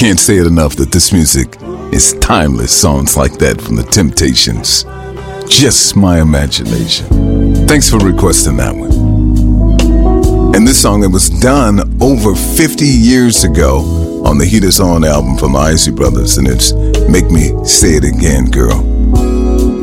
can't say it enough that this music is timeless. Songs like that from the Temptations. Just my imagination. Thanks for requesting that one. And this song, it was done over 50 years ago on the Heat Is On album from the Isley Brothers, and it's Make Me Say It Again, Girl.